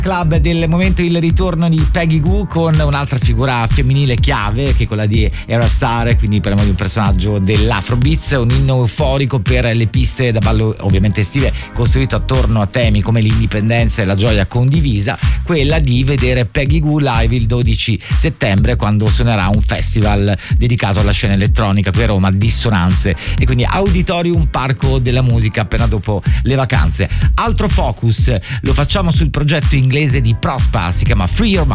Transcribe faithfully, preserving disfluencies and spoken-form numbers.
Club del momento il ritorno di Peggy Gou con un'altra figura femminile chiave che è quella di Era Star, quindi parliamo di un personaggio dell'Afrobeats, un inno euforico per le piste da ballo ovviamente estive, costruito attorno a temi come l'indipendenza e la gioia condivisa, quella di vedere Peggy Gou live il dodici settembre quando suonerà un festival dedicato alla scena elettronica qui a Roma, Dissonanze, e quindi Auditorium Parco della Musica appena dopo le vacanze. Altro focus lo facciamo sul progetto inglese di Prospa, si chiama Free Your Mind.